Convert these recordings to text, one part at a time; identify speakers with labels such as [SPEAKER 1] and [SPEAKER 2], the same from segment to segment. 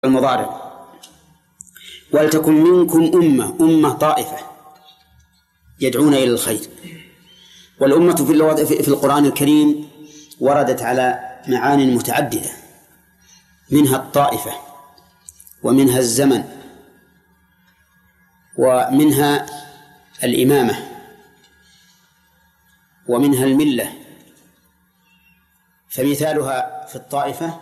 [SPEAKER 1] المضارع. ولتكن منكم أمة طائفة يدعون إلى الخير. والأمة في القرآن الكريم وردت على معان متعددة، منها الطائفة، ومنها الزمن، ومنها الإمامة، ومنها الملة. فمثالها في الطائفة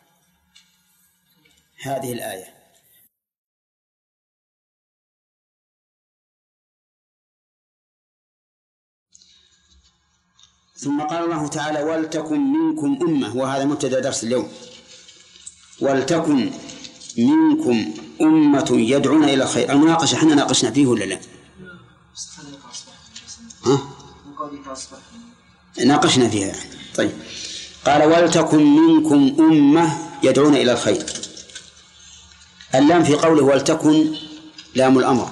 [SPEAKER 1] هذه الآية: ثم قال الله تعالى: ولتكن منكم أمة، وهذا مبتدأ درس اليوم. ولتكن منكم أمة يدعون إلى الخير. المناقشة احنا ناقشنا فيه ولا لا؟ ناقشنا فيها. طيب، قال: ولتكن منكم أمة يدعون إلى الخير. اللام في قوله ولتكن لام الأمر،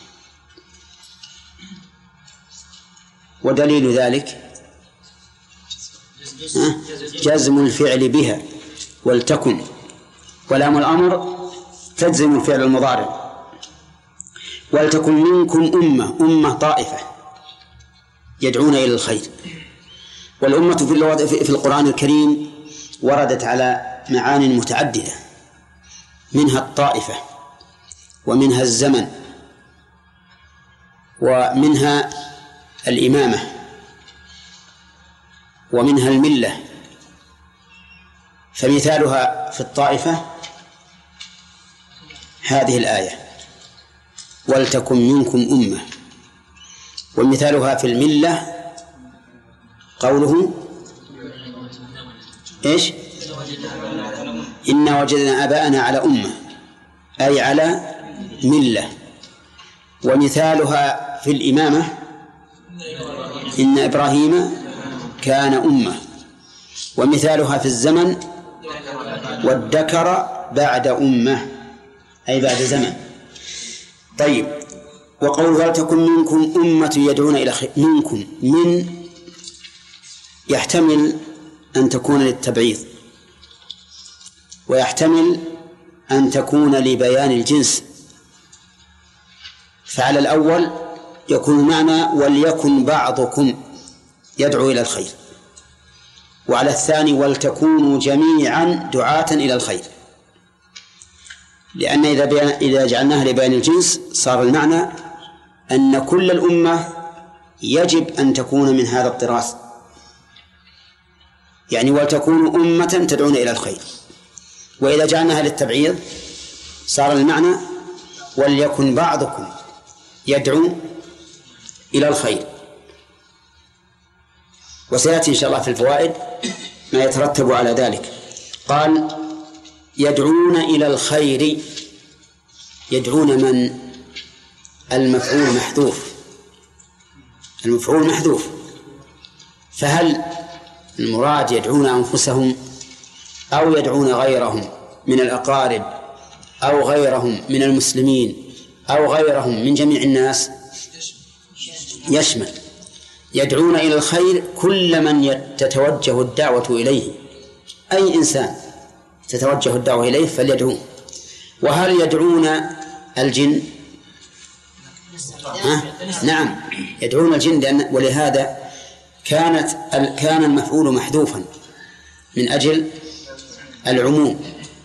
[SPEAKER 1] ودليل ذلك جزم الفعل بها، ولتكن، ولام الأمر تجزم الفعل المضارع. ولتكن منكم أمة طائفة يدعون إلى الخير. والأمة في القرآن الكريم وردت على معان متعددة، منها الطائفة، ومنها الزمن، ومنها الإمامة، ومنها الملة. فمثالها في الطائفة هذه الآية: ولتكن منكم أمة. ومثالها في الملة قوله: إيش؟ إنا وجدنا آباءنا على أمة، أي على ملة. ومثالها في الإمامة: إن إبراهيم كان أمة. ومثالها في الزمن: وادكر بعد أمة، أي بعد زمن. طيب، وقول ولتكن منكم أمة يدعون إلى خير. منكم، من يحتمل أن تكون للتبعيض، ويحتمل أن تكون لبيان الجنس. فعلى الأول يكون معنى وليكن بعضكم يدعو إلى الخير، وعلى الثاني ولتكونوا جميعا دعاة إلى الخير، لأن إذا جعلناها لبيان الجنس صار المعنى أن كل الأمة يجب أن تكون من هذا الطراز، يعني ولتكونوا أمة تدعون إلى الخير. وإذا جعلناها للتبعيض صار المعنى وليكن بعضكم يدعو إلى الخير. وسيأتي إن شاء الله في الفوائد ما يترتب على ذلك. قال: يدعون إلى الخير. يدعون من؟ المفعول محذوف. المفعول محذوف، فهل المراد يدعون أنفسهم، أو يدعون غيرهم من الأقارب، أو غيرهم من المسلمين، أو غيرهم من جميع الناس؟ يشمل. يدعون إلى الخير كل من تتوجه الدعوة إليه، أي إنسان تتوجه الدعوة إليه فليدعوه. وهل يدعون الجن؟ نعم، يدعون الجن، ولهذا كان المفعول محذوفا من أجل العموم،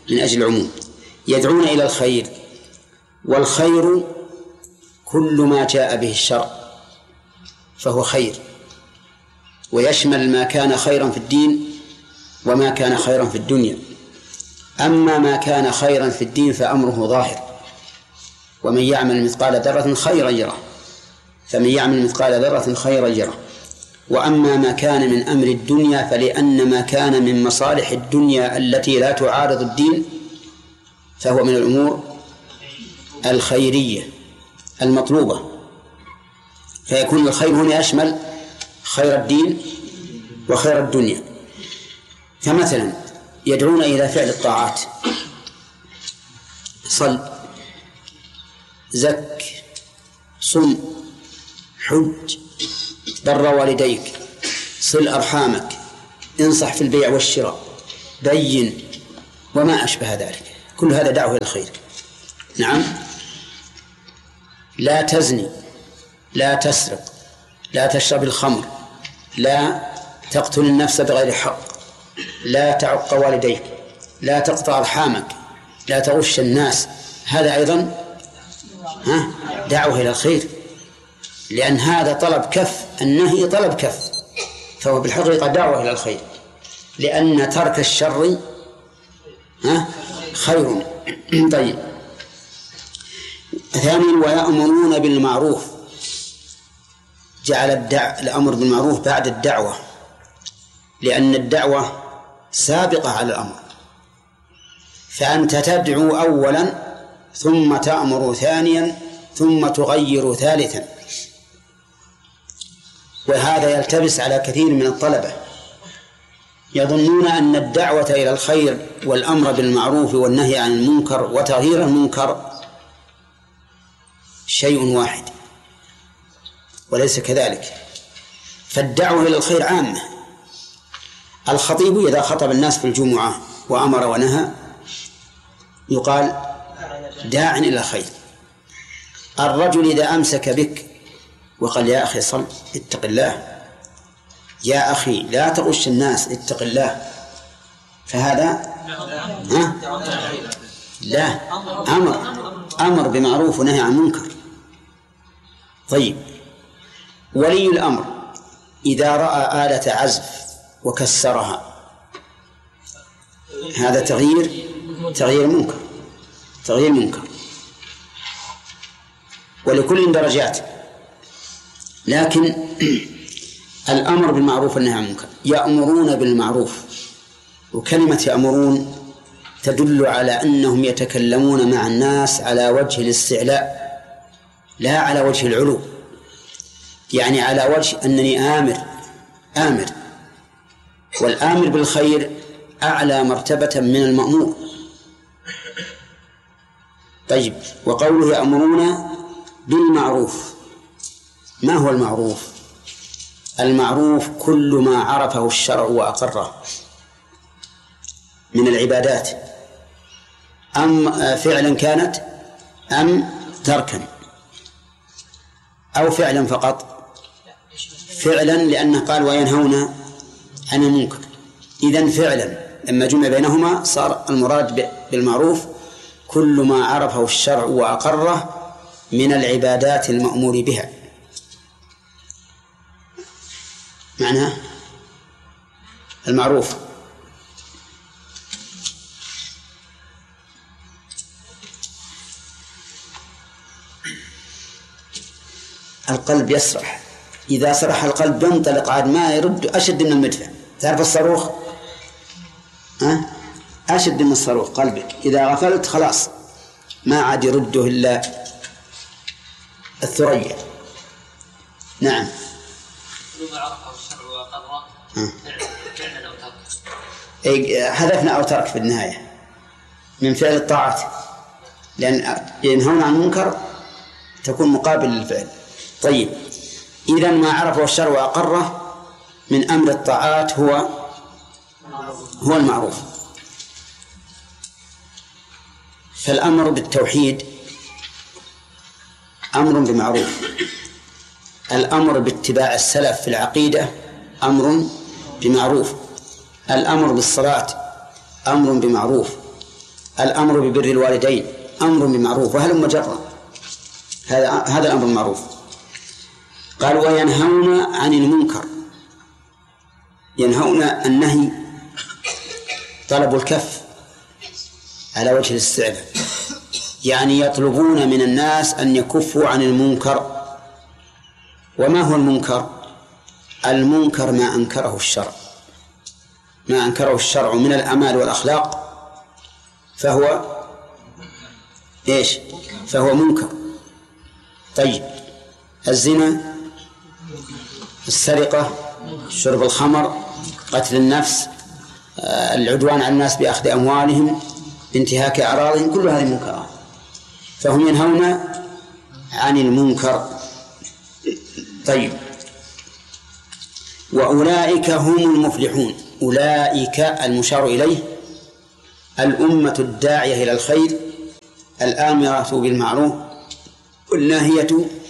[SPEAKER 1] يدعون إلى الخير. والخير كل ما جاء به الشرع فهو خير، ويشمل ما كان خيرا في الدين وما كان خيرا في الدنيا. أما ما كان خيرا في الدين فأمره ظاهر: ومن يعمل مثقال ذرة خيرا يره، فمن يعمل مثقال ذرة خيرا يره. وأما ما كان من أمر الدنيا فلأن ما كان من مصالح الدنيا التي لا تعارض الدين فهو من الأمور الخيرية المطلوبة. فيكون الخير هنا يشمل خير الدين وخير الدنيا. فمثلا يدعون إلى فعل الطاعات: صل، زك، صم، حج، بر والديك، صل أرحامك، انصح في البيع والشراء، بين، وما أشبه ذلك. كل هذا دعوة إلى الخير. نعم. لا تزني، لا تسرق، لا تشرب الخمر، لا تقتل النفس بغير حق، لا تعق والديك، لا تقطع أرحامك، لا تغش الناس. هذا أيضا دعوة إلى الخير، لأن هذا طلب كف، النهي طلب كف، فهو بالحقيقة دعوة إلى الخير، لأن ترك الشر خير. طيب. ثانيا ويأمرون بالمعروف، جعل الأمر بالمعروف بعد الدعوة، لأن الدعوة سابقة على الأمر، فأنت تدعو أولا ثم تأمر ثانيا ثم تغير ثالثا. وهذا يلتبس على كثير من الطلبة، يظنون أن الدعوة إلى الخير والأمر بالمعروف والنهي عن المنكر وتغيير المنكر شيء واحد، وليس كذلك. فالدعوة إلى الخير عامة. الخطيب إذا خطب الناس في الجمعة وأمر ونهى يقال داع إلى الخير. الرجل إذا أمسك بك وقال يا أخي صل اتق الله، يا أخي لا تغش الناس اتق الله، فهذا لا أمر بمعروف ونهي عن منكر. طيب. ولي الأمر إذا رأى آلة عزف وكسرها هذا تغيير منكر. ولكل درجات، لكن الأمر بالمعروف والنهي عن المنكر يأمرون بالمعروف، وكلمة يأمرون تدل على أنهم يتكلمون مع الناس على وجه الاستعلاء لا على وجه العلو، يعني على وجه أنني آمر، والآمر بالخير أعلى مرتبة من المأمور. طيب. وقوله يأمرون بالمعروف، ما هو المعروف؟ المعروف كل ما عرفه الشرع وأقره من العبادات، أم فعلا كانت أم تركا أو فعلا فقط؟ فعلا، لأنه قال وينهون عن المنكر. إذن فعلا لما جمع بينهما صار المراد بالمعروف كل ما عرفه الشرع وأقره من العبادات المأمور بها. معناه المعروف القلب يسرح، إذا سرح القلب ينطلق عاد ما يرد، أشد من المدفع. تعرف الصاروخ أشد من الصاروخ قلبك، إذا غفلت خلاص ما عاد يرده إلا الثريا. نعم. حذفنا أو ترك في النهاية من فعل الطاعات، لأن ينهون عن المنكر تكون مقابل للفعل. طيب. إذن ما عرفه الشرع وأقره من أمر الطاعات هو المعروف. فالأمر بالتوحيد أمر بمعروف، الأمر باتباع السلف في العقيدة أمر بمعروف، الأمر بالصلاة أمر بمعروف، الأمر ببر الوالدين أمر بمعروف، وهلم جرا. هذا الأمر المعروف. قال وينهون عن المنكر. ينهون النهي طلب الكف على وجه الاستعلاء، يعني يطلبون من الناس أن يكفوا عن المنكر. وما هو المنكر؟ المنكر ما أنكره الشرع من الأعمال والأخلاق فهو منكر. طيب. الزنا، السرقة، شرب الخمر، قتل النفس، العدوان على الناس بأخذ أموالهم، انتهاك أعراضهم، كل هذه منكرات، فهم ينهون عن المنكر. طيب. وأولئك هم المفلحون. أولئك المشار إليه الأمة الداعية إلى الخير الآمرة بالمعروف والناهية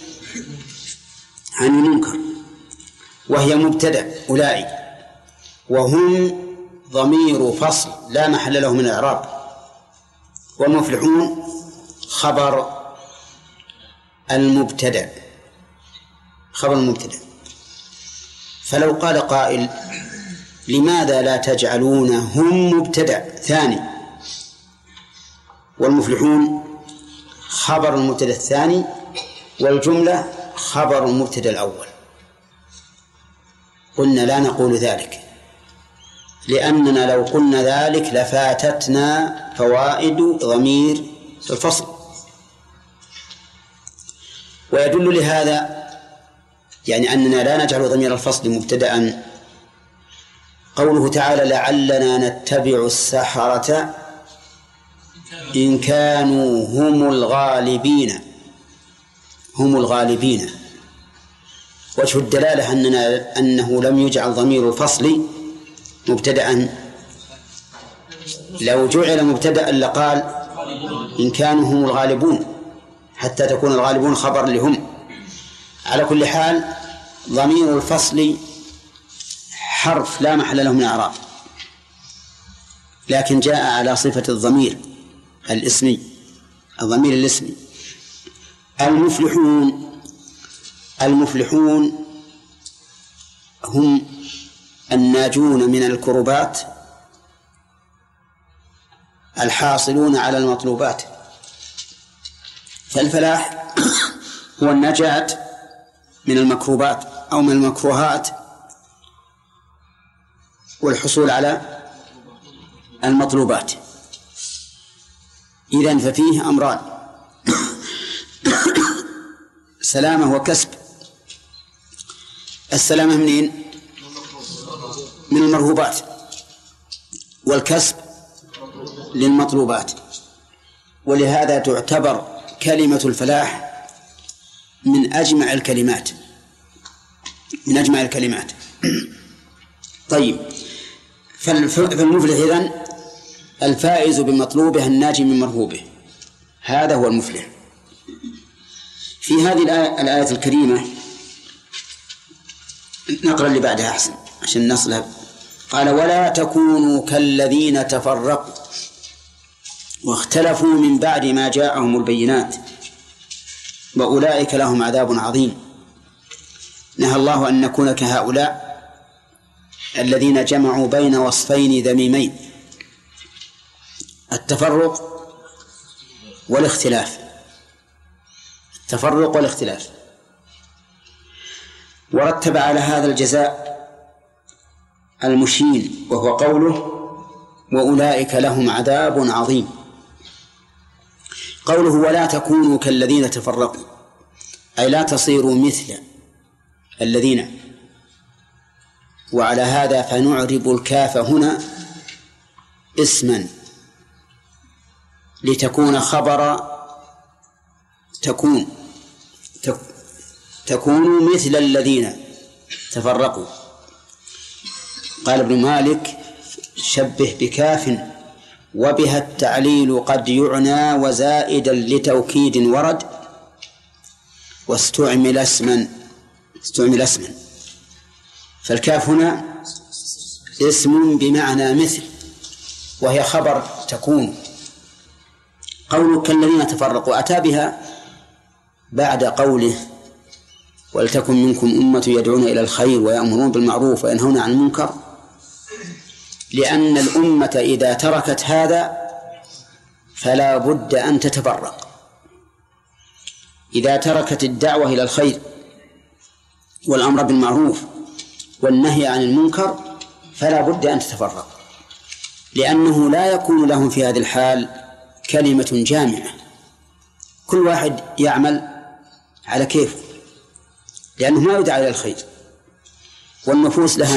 [SPEAKER 1] عن المنكر، وهي مبتدأ أولئك، وهم ضمير فصل لا محل له من الإعراب، والمفلحون خبر المبتدأ. فلو قال قائل لماذا لا تجعلون هم مبتدأ ثاني والمفلحون خبر المبتدأ الثاني والجملة خبر المبتدأ الأول؟ قلنا لا نقول ذلك، لأننا لو قلنا ذلك لفاتتنا فوائد ضمير الفصل. ويدل لهذا يعني أننا لا نجعل ضمير الفصل مبتدأ قوله تعالى لعلنا نتبع السحرة إن كانوا هم الغالبين. وجه الدلالة أنه لم يجعل ضمير الفصل مبتدأ. لو جعل مبتدأ لقال إن كانوا هم الغالبون، حتى تكون الغالبون خبر لهم. على كل حال ضمير الفصل حرف لا محل له من إعراب، لكن جاء على صفة الضمير الاسمي، الضمير الاسمي. المفلحون هم الناجون من الكربات الحاصلون على المطلوبات. فالفلاح هو النجاة من المكروبات أو من المكروهات والحصول على المطلوبات. إذن ففيه أمران: سلامة وكسب. السلامة منين؟ من المرهوبات، والكسب للمطلوبات. ولهذا تعتبر كلمة الفلاح من أجمع الكلمات. طيب، فالمفلح إذن الفائز بمطلوبه الناجي من مرهوبه، هذا هو المفلح. في هذه الآية الكريمة نقرأ اللي بعدها أحسن عشان نصلها. قال ولا تكونوا كالذين تفرقوا واختلفوا من بعد ما جاءهم البينات وأولئك لهم عذاب عظيم. نهى الله أن نكون كهؤلاء الذين جمعوا بين وصفين ذميمين: التفرق والاختلاف. ورتب على هذا الجزاء المشين، وهو قوله وأولئك لهم عذاب عظيم. قوله ولا تكونوا كالذين تفرقوا، أي لا تصيروا مثل الذين. وعلى هذا فنعرب الكاف هنا اسما لتكون خبر تكونوا مثل الذين تفرقوا. قال ابن مالك شبه بكاف وبها التعليل قد يعنى وزائدا لتوكيد ورد واستعمل اسما. فالكاف هنا اسم بمعنى مثل، وهي خبر تكون. قوله كالذين تفرقوا أتى بها بعد قوله ولتكن منكم أمة يدعون إلى الخير ويأمرون بالمعروف وينهون عن المنكر، لأن الأمة إذا تركت هذا فلا بد أن تتفرق. إذا تركت الدعوة إلى الخير والأمر بالمعروف والنهي عن المنكر فلا بد أن تتفرق، لأنه لا يكون لهم في هذه الحال كلمة جامعة، كل واحد يعمل على كيفه، لأنه ما يدعى إلى الخير. والنفوس لها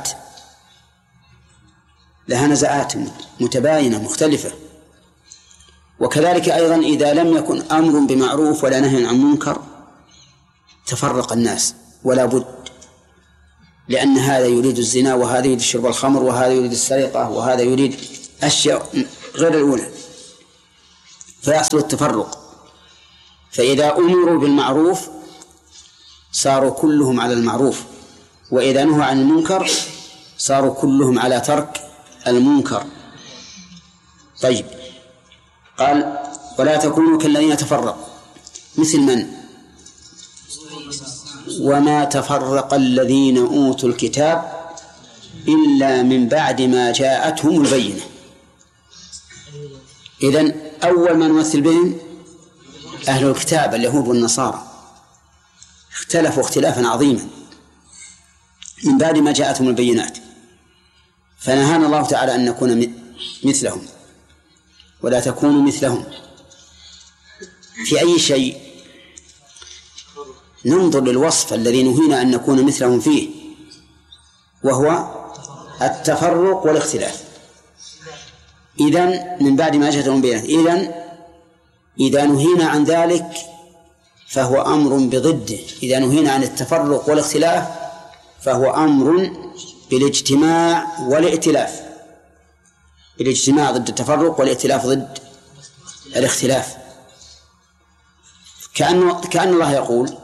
[SPEAKER 1] نزعات متباينة مختلفة. وكذلك أيضا إذا لم يكن أمر بمعروف ولا نهي عن منكر تفرق الناس، ولا بد، لأن هذا يريد الزنا، وهذا يريد شرب الخمر، وهذا يريد السرقة، وهذا يريد أشياء غير الأولى، فيحصل التفرق. فإذا أمروا بالمعروف صاروا كلهم على المعروف، وإذا نهوا عن المنكر صاروا كلهم على ترك المنكر. طيب، قال ولا تكونوا كالذين تفرقوا، مثل من؟ وما تفرق الذين أوتوا الكتاب إلا من بعد ما جاءتهم البينة. إذن أول من نمثل بهم أهل الكتاب اليهود والنصارى، اختلفوا اختلافا عظيما من بعد ما جاءتهم البينات، فنهانا الله تعالى أن نكون مثلهم، ولا تكونوا مثلهم في أي شيء. ننظر للوصف الذي نهينا أن نكون مثلهم فيه، وهو التفرق والاختلاف. إذن من بعد ما جاءتهم البينات، إذا نهينا عن ذلك فهو أمر بضده. إذا نهينا عن التفرق والاختلاف فهو أمر بالاجتماع والائتلاف. الاجتماع ضد التفرق والائتلاف ضد الاختلاف. كأن الله يقول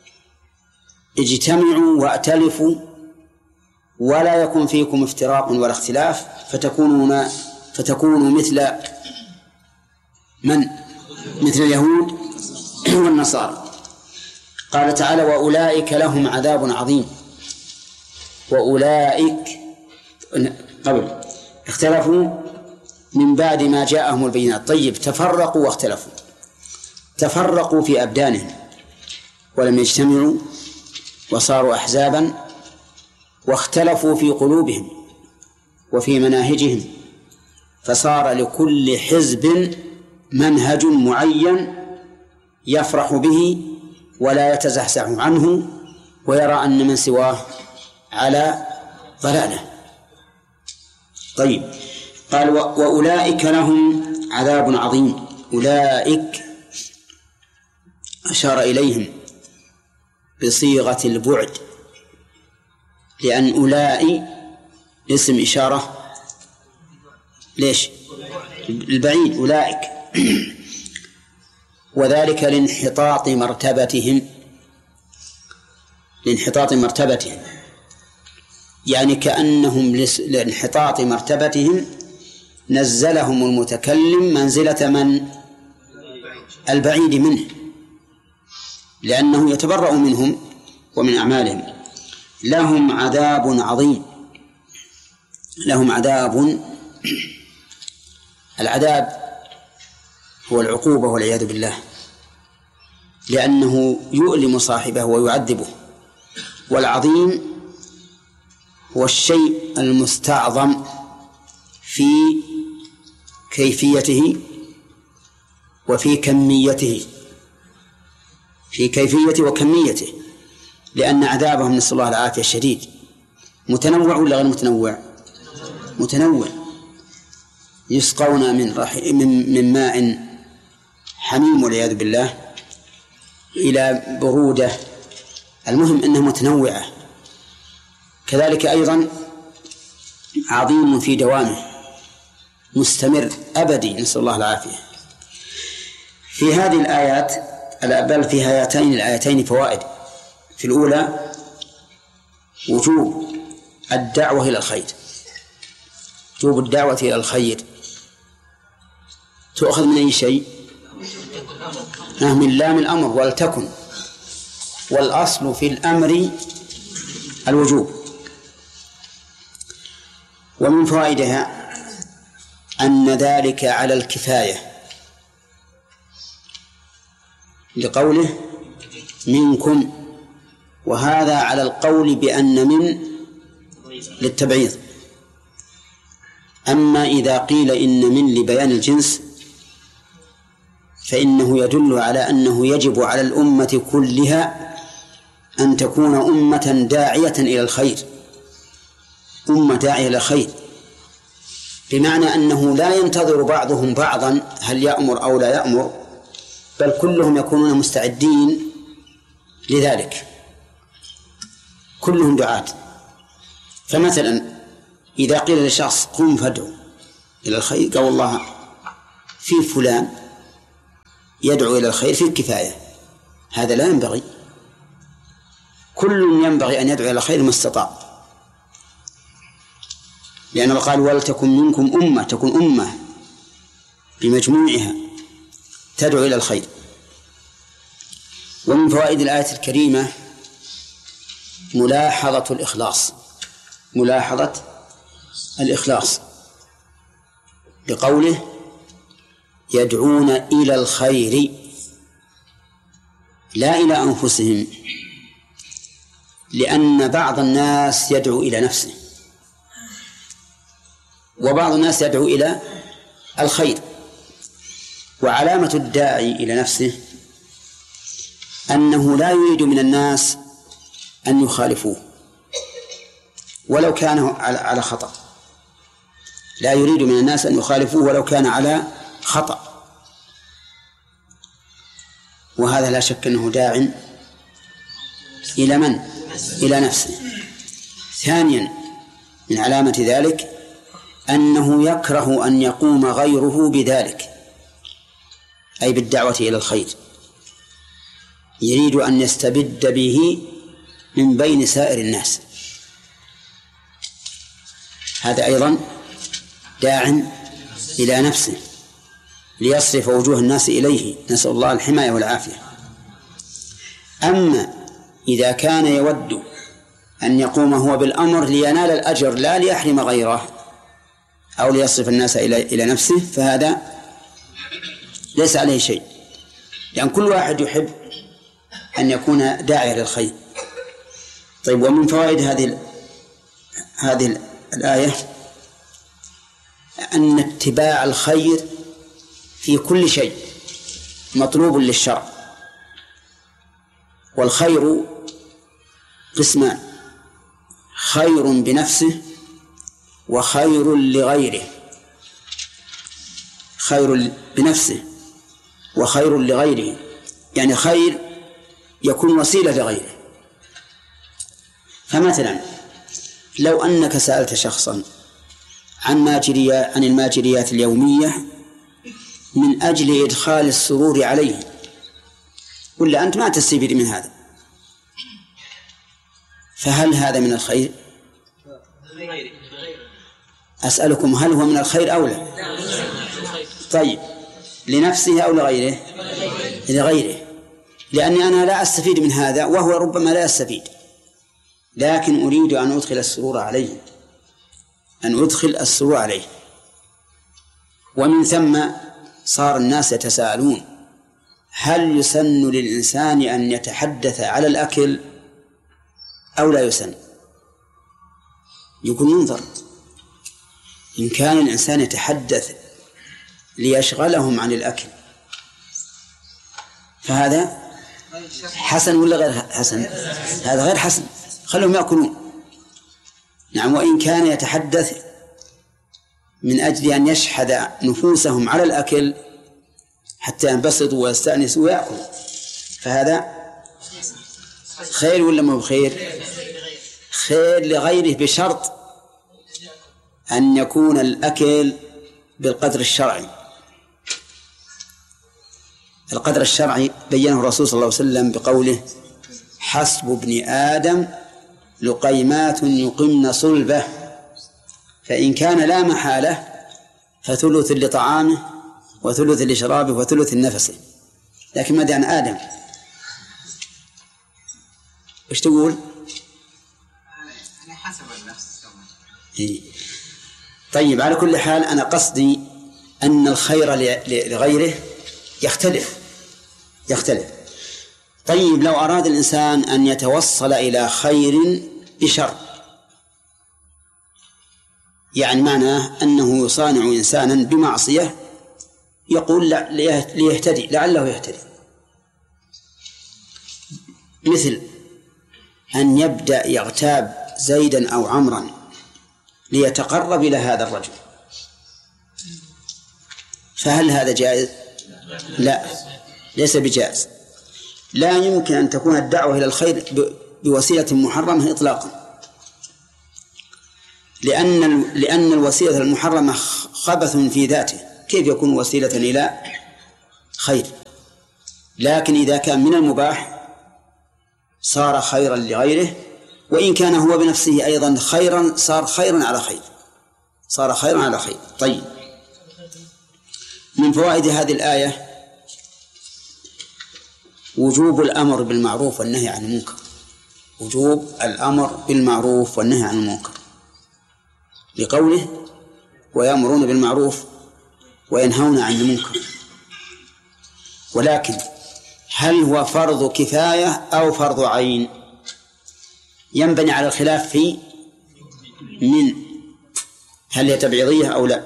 [SPEAKER 1] اجتمعوا وائتلفوا ولا يكن فيكم افتراق ولا اختلاف فتكونوا مثل من؟ مثل اليهود والنصارى. قال تعالى وأولئك لهم عذاب عظيم. وأولئك قبل اختلفوا من بعد ما جاءهم البينات. طيب، تفرقوا واختلفوا. تفرقوا في أبدانهم ولم يجتمعوا وصاروا أحزابا، واختلفوا في قلوبهم وفي مناهجهم، فصار لكل حزب منهج معين يفرح به ولا يتزحزح عنه، ويرى أن من سواه على ضلاله. طيب، قال وأولئك لهم عذاب عظيم. أولئك أشار إليهم بصيغة البعد، لأن أولئك اسم إشارة ليش؟ البعيد أولئك، وذلك لانحطاط مرتبتهم، يعني كأنهم لانحطاط مرتبتهم نزلهم المتكلم منزلة من؟ البعيد منه، لأنه يتبرأ منهم ومن أعمالهم. لهم عذاب عظيم. لهم عذاب، العذاب هو العقوبة والعياذ بالله، لأنه يؤلم صاحبه ويعذبه. والعظيم هو الشيء المستعظم في كيفيته وفي كميته، في كيفيته وكميته، لأن عذابهم نسأل الله العافية الشديد. متنوع ولا غير متنوع؟ متنوع. يسقون من ماء حميم والعياذ بالله إلى برودة. المهم أنها متنوعة. كذلك أيضا عظيم في دوامه، مستمر أبدي، نسأل الله العافية. في هذه الآيات بل في هاتين الآيتين فوائد. في الأولى وجوب الدعوة إلى الخير. وجوب الدعوة إلى الخير تؤخذ من أي شيء؟ من لام الأمر ولتكن، والأصل في الأمر الوجوب. ومن فوائدها أن ذلك على الكفاية، لقوله منكم، وهذا على القول بأن من للتبعيض. أما إذا قيل إن من لبيان الجنس فإنه يدل على أنه يجب على الأمة كلها أن تكون أمة داعية إلى الخير، أمة داعية إلى الخير، بمعنى أنه لا ينتظر بعضهم بعضا هل يأمر أو لا يأمر، بل كلهم يكونون مستعدين لذلك، كلهم دعاة. فمثلا إذا قيل لشخص قم فادعو إلى الخير، قال والله في فلان يدعو إلى الخير في الكفاية، هذا لا ينبغي. كل ينبغي أن يدعو إلى الخير ما استطاع، لأنه قال ولتكن منكم أمة، تكون أمة بمجموعها تدعو إلى الخير. ومن فوائد الآية الكريمة ملاحظة الإخلاص بقوله يدعون إلى الخير لا إلى أنفسهم، لأن بعض الناس يدعو إلى نفسه وبعض الناس يدعو إلى الخير. وعلامة الداعي إلى نفسه أنه لا يريد من الناس أن يخالفوه ولو كان على خطأ، لا يريد من الناس أن يخالفوه ولو كان على خطأ، وهذا لا شك أنه داع إلى من؟ إلى نفسه. ثانيا من علامة ذلك أنه يكره أن يقوم غيره بذلك، أي بالدعوة إلى الخير، يريد أن يستبد به من بين سائر الناس. هذا أيضا داع إلى نفسه ليصرف وجوه الناس إليه، نسأل الله الحماية والعافية. أما إذا كان يود أن يقوم هو بالأمر لينال الأجر لا ليحرم غيره أو ليصرف الناس إلى نفسه، فهذا ليس عليه شيء، لأن كل واحد يحب أن يكون داعيا للخير. طيب، ومن فوائد هذه الآية أن اتباع الخير في كل شيء مطلوب للشرع. والخير قسمان: خير بنفسه وخير لغيره. خير بنفسه وخير لغيره، يعني خير يكون وسيلة لغيره. فمثلا لو أنك سألت شخصا عن الماجريات اليومية من أجل إدخال السرور عليه، ولا أنت ما تستفيد من هذا، فهل هذا من الخير؟ أسألكم هل هو من الخير أو لا؟ طيب، لنفسه أو لغيره؟ لغيره، لأني أنا لا أستفيد من هذا وهو ربما لا يستفيد، لكن أريد أن أدخل السرور عليه، ومن ثم صار الناس يتساءلون: هل يسن للإنسان أن يتحدث على الأكل أو لا يسن؟ يكون ينظر، إن كان الإنسان يتحدث ليشغلهم عن الأكل فهذا حسن ولا غير حسن؟ هذا غير حسن، خلهم يأكلون. نعم، وإن كان يتحدث من أجل أن يشحذ نفوسهم على الأكل حتى ينبسطوا ويستأنسوا ويأكلوا، فهذا خير ولا ما هو خير؟ خير لغيره، بشرط أن يكون الأكل بالقدر الشرعي. القدر الشرعي بينه الرسول صلى الله عليه وسلم بقوله: حسب ابن آدم لقيمات يقمن صلبه، فإن كان لا محالة فثلث لطعامه وثلث لشرابه وثلث لنفسه. لكن ماذا عن آدم؟ إيش تقول؟ حسب النفس. طيب، على كل حال أنا قصدي أن الخير لغيره يختلف. طيب، لو أراد الإنسان أن يتوصل إلى خير بشر، يعني معناه أنه يصانع إنسانا بمعصية، يقول ليهتدي، لعله يهتدي، مثل أن يبدأ يغتاب زيدا أو عمرا ليتقرب إلى هذا الرجل، فهل هذا جائز؟ لا، ليس بجائز. لا يمكن أن تكون الدعوة إلى الخير بوسيلة محرمة إطلاقا، لأن الوسيلة المحرمة خبث في ذاته، كيف يكون وسيلة إلى خير؟ لكن إذا كان من المباح صار خيرا لغيره، وإن كان هو بنفسه أيضا خيرا صار خيرا على خير، صار خيرا على خير. طيب، من فوائد هذه الآية وجوب الأمر بالمعروف والنهي عن المنكر، وجوب الأمر بالمعروف والنهي عن المنكر، لقوله ويأمرون بالمعروف وينهون عن المنكر. ولكن هل هو فرض كفاية أو فرض عين؟ ينبني على الخلاف في من هل هي تبعيضية أو لا.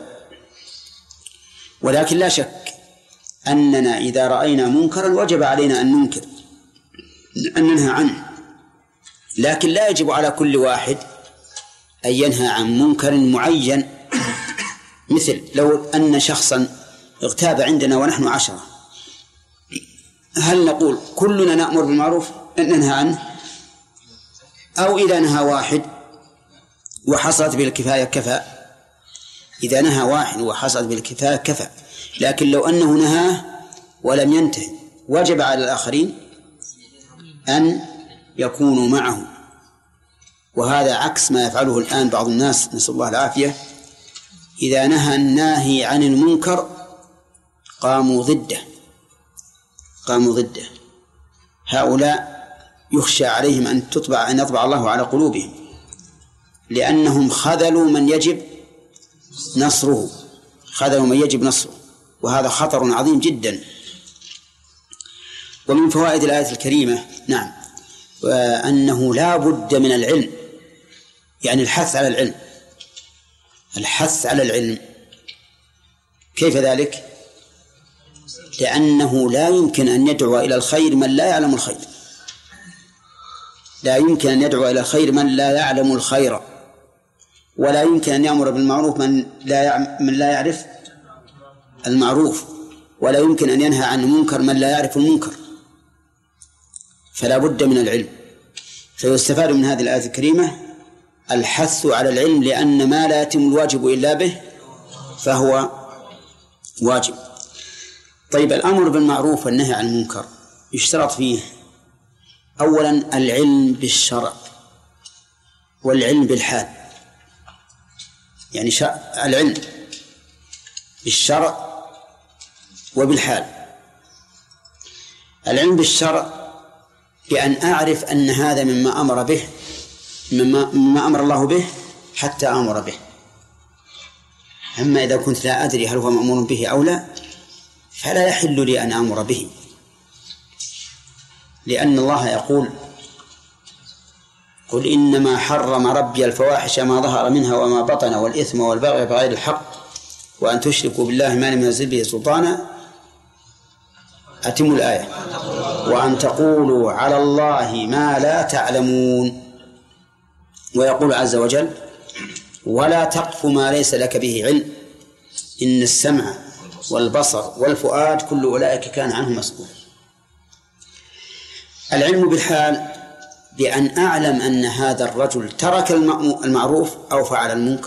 [SPEAKER 1] ولكن لا شك أننا إذا رأينا منكرا وجب علينا أن ننهى عنه، لكن لا يجب على كل واحد أن ينهى عن منكر معين. مثل لو أن شخصا اغتاب عندنا ونحن 10، هل نقول كلنا نأمر بالمعروف ننهى عنه، أو إذا نهى واحد وحصلت بالكفاية كفى؟ إذا نهى واحد وحصلت بالكفاية كفى. لكن لو أنه نهاه ولم ينتهي وجب على الآخرين أن يكونوا معه، وهذا عكس ما يفعله الآن بعض الناس، نسأل الله العافية. إذا نهى الناهي عن المنكر قاموا ضده. هؤلاء يخشى عليهم أن يطبع الله على قلوبهم، لأنهم خذلوا من يجب نصره، وهذا خطر عظيم جدا. ومن فوائد الآية الكريمة أنه لا بد من العلم، يعني الحث على العلم. كيف ذلك؟ لأنه لا يمكن أن يدعو إلى الخير من لا يعلم الخير، لا يمكن أن يدعو إلى الخير من لا يعلم الخير، ولا يمكن أن يأمر بالمعروف من لا يعرف المعروف، ولا يمكن أن ينهى عن المنكر من لا يعرف المنكر. فلا بد من العلم. فيستفاد من هذه الآية الكريمة الحث على العلم، لأن ما لا يتم الواجب إلا به فهو واجب. طيب، الأمر بالمعروف والنهي عن المنكر يشترط فيه أولا العلم بالشرع والعلم بالحال، يعني العلم بالشرع وبالحال. العلم بالشرع بأن أعرف أن هذا مما أمر الله به حتى أمر به. أما إذا كنت لا أدري هل هو مأمور به أو لا فلا يحل لي أن أمر به، لأن الله يقول قل إنما حرم ربي الفواحش ما ظهر منها وما بطن والإثم والبغي بغير الحق وأن تشركوا بالله ما لم ينزل به سلطانا، أتم الآية، وأن تقولوا على الله ما لا تعلمون. ويقول عز وجل ولا تقف ما ليس لك به علم إن السمع والبصر والفؤاد كل أولئك كان عنه مسؤول. العلم بالحال بأن أعلم أن هذا الرجل ترك المعروف أو فعل المنكر،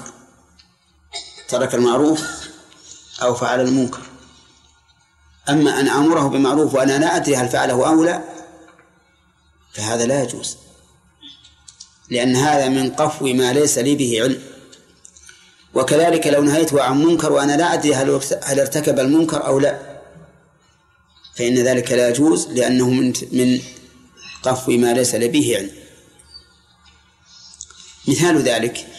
[SPEAKER 1] أما أن أمره بمعروف وأنا لا أدري هل فعله أو لا فهذا لا يجوز، لأن هذا من قفو ما ليس لي به علم. وكذلك لو نهيته عن منكر وأنا لا أدري هل ارتكب المنكر أو لا فإن ذلك لا يجوز، لأنه من قفو ما ليس لي به علم. مثال ذلك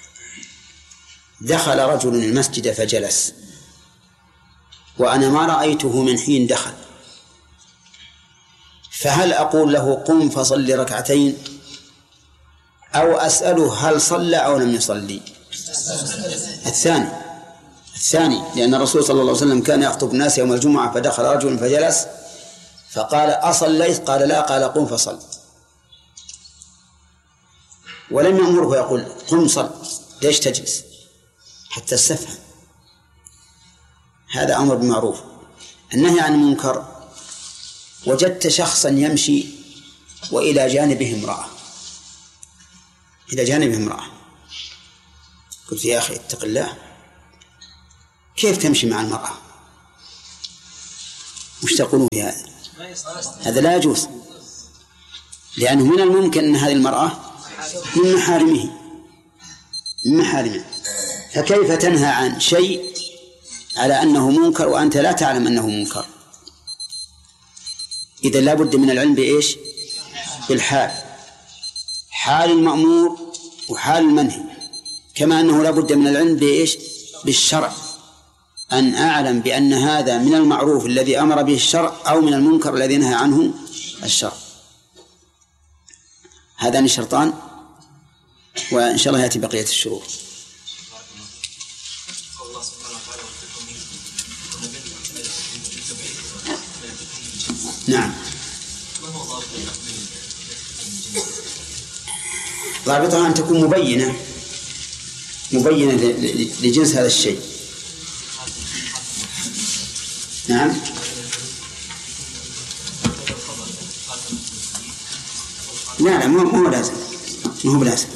[SPEAKER 1] دخل رجل المسجد فجلس وأنا ما رأيته من حين دخل، فهل أقول له قم فصل ركعتين أو أسأله هل صلى أو لم يصلي؟ الثاني، لأن الرسول صلى الله عليه وسلم كان يخطب الناس يوم الجمعة فدخل رجل فجلس فقال أصليت؟ قال لا، قال قم فصل، ولم يأمره يقول قم صل، ليش تجلس حتى استفهم. هذا أمر بالمعروف. النهي عن المنكر وجدت شخصا يمشي وإلى جانبه امرأة، قلت يا أخي اتق الله، كيف تمشي مع المرأة؟ وش تقولون في هذا؟ هذا لا يجوز، لأنه من الممكن أن هذه المرأة من محارمه، فكيف تنهى عن شيء على أنه منكر وأنت لا تعلم أنه منكر؟ إذا لا بد من العلم بإيش؟ بالحال، حال المأمور وحال المنهي، كما أنه لا بد من العلم بإيش؟ بالشرع، أن أعلم بأن هذا من المعروف الذي أمر به الشرع أو من المنكر الذي نهى عنه الشرع. هذان شرطان، وإن شاء الله يأتي بقية الشروط. نعم، ضابطها أن تكون مبينة لجنس هذا الشيء. نعم، لا مو لازم، مو بلازم.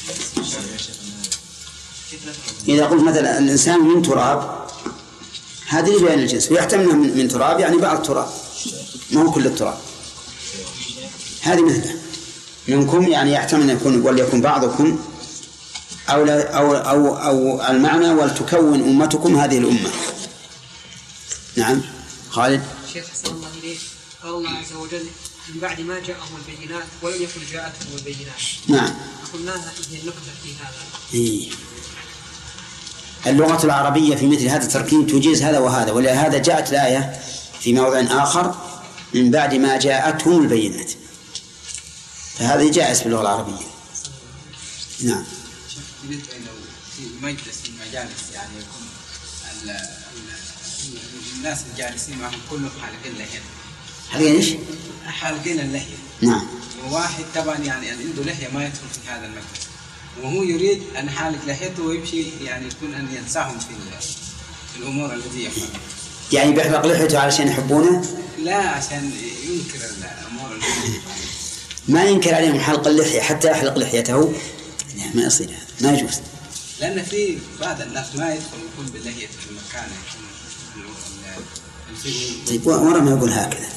[SPEAKER 1] إذا قلت مثلا الإنسان من تراب، هذه لبيان الجنس، ويحتمل من تراب يعني بعض التراب، ما هو كل التراب. هذه مثله منكم يعني يحتمل أن يكون وليكن بعضكم أو المعنى ولتكون أمتكم هذه الأمة. نعم. خالد.
[SPEAKER 2] شيخ حسن الله إليك، قال الله عز وجل من بعد ما جاءهم البينات ولم يكن جاءتهم البينات.
[SPEAKER 1] نعم.
[SPEAKER 2] قلنا هي النقطة في هذا.
[SPEAKER 1] اللغة العربية في مثل هذا التركيب تجيز هذا وهذا، ولهذا جاءت الآية في موضع آخر من بعد ما جاءتهم البينات، فهذا جائز في اللغة العربية. نعم.
[SPEAKER 3] بالنسبة لو في مجلس من مجالس يعني يكون الناس الجالسين معهم كلهم حالقين اللحية.
[SPEAKER 1] حالقين ايش؟
[SPEAKER 3] حالقين اللحية.
[SPEAKER 1] نعم.
[SPEAKER 3] وواحد طبعا يعني عنده لحية ما يدخل في هذا المجلس، وهو يريد أن حالق لحيته ويمشي، يعني يكون أن ينصحهم في الأمور التي يفعلها.
[SPEAKER 1] يعني بيحلق لحيته علشان يحبونه؟
[SPEAKER 3] لا، عشان ينكر الأمور
[SPEAKER 1] ما ينكر عليهم حلق اللحية حتى يحلق لحيته، ما يصير، ما يجوز.
[SPEAKER 3] لأن في بعض الناس ما يدخل يكون باللحية في المكان.
[SPEAKER 1] طيب ورا ما يقول هكذا.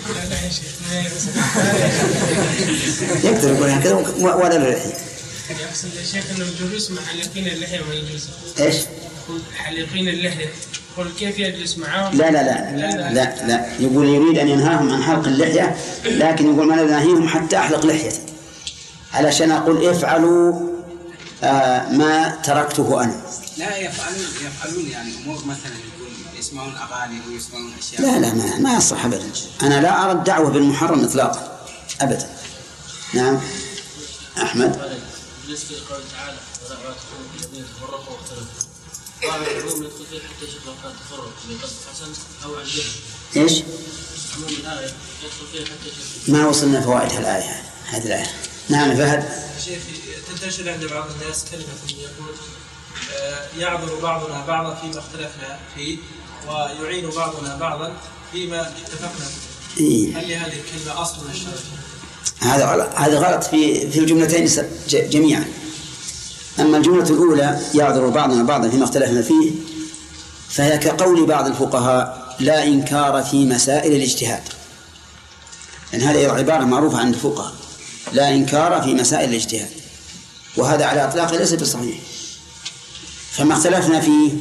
[SPEAKER 1] يقدر يقول هكذا ولا اللحية.
[SPEAKER 4] يقصد يا شيخ أنه الجلوس مع حالقين اللحية ما يجوز.
[SPEAKER 1] إيش؟
[SPEAKER 4] حالقين اللحية، يقول كيف يجلس معهم؟
[SPEAKER 1] لا يقول يريد أن ينهاهم عن حلق اللحية، لكن يقول ما نهيهم حتى أحلق لحيتي، علشان أقول افعلوا ما تركته أنا.
[SPEAKER 3] لا يفعلون يعني أمور مثلا يسمعون أغاني ويسمعون أشياء.
[SPEAKER 1] لا ما يصح أبدا. أنا لا أرى الدعوة بالمحرم إطلاقا أبدا. نعم. أحمد.
[SPEAKER 5] بالنسبة لقوله تعالى ولا تكونوا الذين تفرقوا واختلفوا، قال العلوم يدخل فيه حتى يشوف لو كان تفرق بقصد حسن أو عن جهل.
[SPEAKER 1] إيش؟
[SPEAKER 5] عموم الآية يدخل فيه حتى يشوف.
[SPEAKER 1] ما وصلنا فوائد الآية هذه الآية. نعم فهد.
[SPEAKER 6] شيخ، تنتشر عند بعض الناس كلمة يقول يعذر بعضنا بعضا فيما اختلفنا فيه ويعين بعضنا بعضا فيما اتفقنا فيه. هل لهذه الكلمة أصل من الشرع؟
[SPEAKER 1] هذا غلط في الجملتين جميعا. أما الجملة الأولى يعذر بعضنا بعضا فيما اختلفنا فيه، فهي كقول بعض الفقهاء لا إنكار في مسائل الاجتهاد، لأن هذه عبارة معروفة عند الفقهاء، لا إنكار في مسائل الاجتهاد، وهذا على إطلاقه ليس بصحيح. فما اختلفنا فيه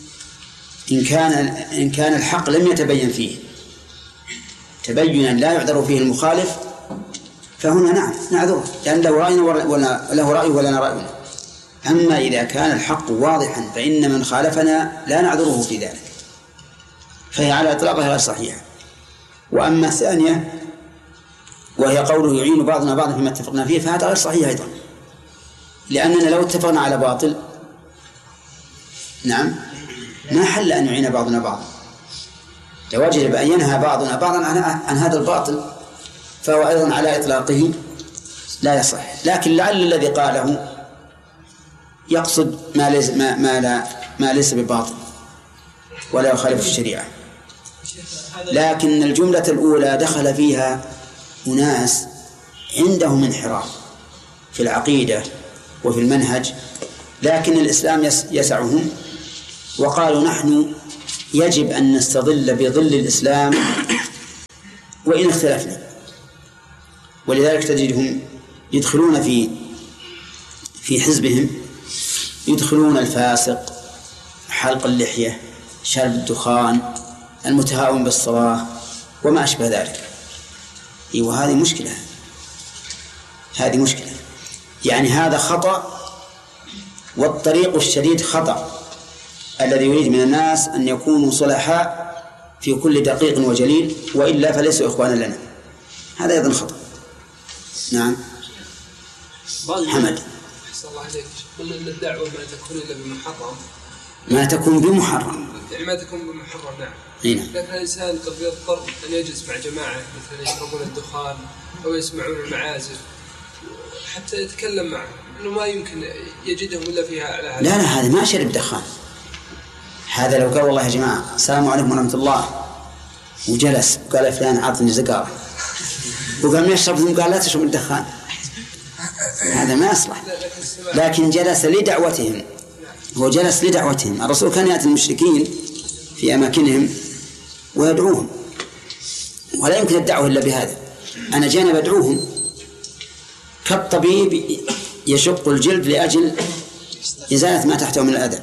[SPEAKER 1] إن كان الحق لم يتبين فيه تبينا لا يعذر فيه المخالف، فهنا نعذره، لأن له رأي ولنا رأي. أما إذا كان الحق واضحا فإن من خالفنا لا نعذره في ذلك، فهي على إطلاقها غير صحيحة. وأما الثانية وهي قوله يعين بعضنا بعضا فيما اتفقنا فيه، فهذا غير صحيح أيضا، لأننا لو اتفقنا على باطل نعم ما حل أن يعين بعضنا بعضا، وجب أن ينهى بعضنا بعضا عن هذا الباطل، فهو أيضا على إطلاقه لا يصح. لكن لعل الذي قاله يقصد ما ليس بباطل ولا يخالف الشريعة. لكن الجملة الأولى دخل فيها أناس عندهم انحراف في العقيدة وفي المنهج، لكن الإسلام يسعهم وقالوا نحن يجب أن نستظل بظل الإسلام وإن اختلفنا. ولذلك تجدهم يدخلون في حزبهم، يدخلون الفاسق، حلق اللحية، شرب الدخان، المتهاون بالصلاة وما أشبه ذلك. وهذه مشكلة، هذه مشكلة. يعني هذا خطأ، والطريق الشديد خطأ الذي يريد من الناس أن يكونوا صلحاء في كل دقيق وجليل، وإلا فليسوا إخوانا لنا. هذا أيضا خطأ. نعم. حمد.
[SPEAKER 7] أحسن الله عليك. قلنا أن الدعوة ما تكون إلا بمحرم.
[SPEAKER 1] ما تكون بمحرم.
[SPEAKER 7] يعني ما تكون بمحرم. نعم.
[SPEAKER 1] هنا.
[SPEAKER 7] لكن الإنسان قد يضطر أن يجلس مع جماعة مثلا يشربون الدخان أو يسمعون المعازف حتى يتكلم معهم، إنه ما يمكن يجدهم إلا فيها على هذا.
[SPEAKER 1] لا هذا ما شرب دخان. هذا لو قال والله يا جماعة السلام عليكم ورحمة الله وجلس وقال فلان عطني زقارة وقال ما يشربهم، قال لا تشرب الدخان، هذا ما يصلح. لكن جلس لدعوتهم، هو جلس لدعوتهم. الرسول كان يأتي المشركين في أماكنهم ويدعوهم، ولا يمكن الدعوة إلا بهذا. أنا جانا بدعوهم كالطبيب يشق الجلد لأجل إزالة ما تحته من الأذى.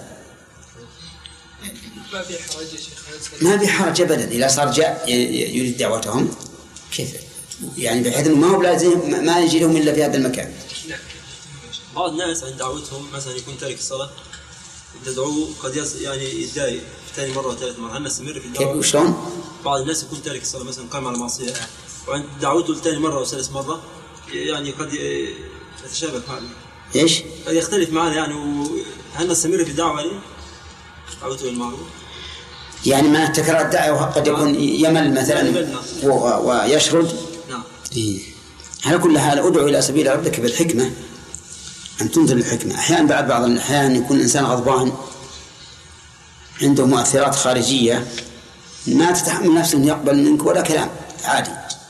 [SPEAKER 1] ما في حرج أبدا إذا صار جاء يريد دعوتهم كيف يعني، بحيث ما هو لازم ما يجي لهم إلا في هذا المكان.
[SPEAKER 8] بعض الناس عند دعوتهم مثلا يكون تارك الصلاة، تدعوه قد يعني يتضايق ثاني مرة وثالث مرة. هل نستمر في الدعوة؟
[SPEAKER 1] كيف وشلون؟
[SPEAKER 8] بعض الناس يكون تارك الصلاة مثلا قام على معصية، وعند دعوته الثاني مرة أو ثالث مرة يعني قد يتشابك معنا.
[SPEAKER 1] إيش؟
[SPEAKER 8] قد يختلف معنا يعني. هل نستمر في الدعوة عليه؟ دعوته المعروف.
[SPEAKER 1] يعني ما تكرار الدعوة قد يكون يمل مثلا ويشرد.
[SPEAKER 8] نعم.
[SPEAKER 1] على كل حال ادعو إلى سبيل ربك بالحكمة، أن تنزل الحكمة. أحيانا بعض الأحيان يكون الإنسان غضبان عنده مؤثرات خارجية ما تتحمل نفسه أن يقبل منك ولا كلام عادي،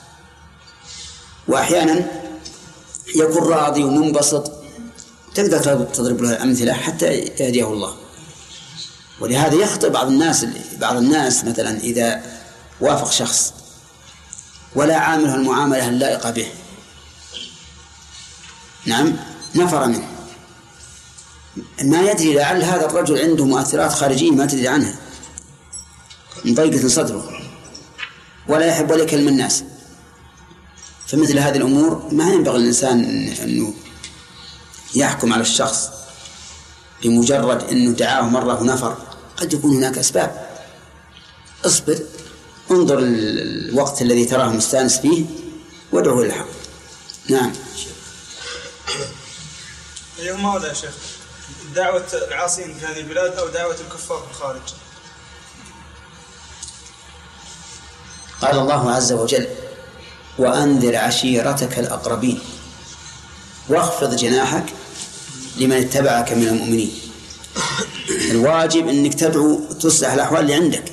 [SPEAKER 1] وأحيانا يكون راضي ومنبسط تقدر تضرب له الأمثلة حتى يهديه الله. ولهذا يخطئ بعض الناس مثلا إذا وافق شخص ولا عامله المعاملة اللائقة به، نعم، نفر منه، ما يدري لعل هذا الرجل عنده مؤثرات خارجية ما تدري عنها، مضيقة صدره ولا يحب ولا يكلم الناس. فمثل هذه الأمور ما ينبغي الإنسان أنه يحكم على الشخص بمجرد أنه دعاه مرة ونفر. قد يكون هناك أسباب. اصبر، انظر الوقت الذي تراه مستانس فيه وادعه إلى الحق. نعم.
[SPEAKER 9] اليوم ماذا يا شيخ؟ دعوة العاصين في هذه البلاد أو دعوة الكفار في الخارج؟
[SPEAKER 1] قال الله عز وجل: وأنذر عشيرتك الأقربين واخفض جناحك لمن اتبعك من المؤمنين. الواجب أنك تدعو تصلح الأحوال اللي عندك،